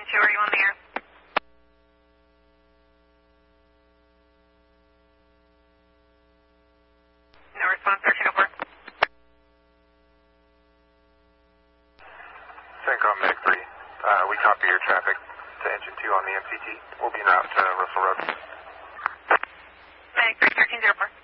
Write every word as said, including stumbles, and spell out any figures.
two, are you on the air? No response, thirteen oh four. Syncom Meg three. Uh, we copy your traffic to engine two on the M C T. We'll be en route to Russell Road. Meg three, thirteen oh four.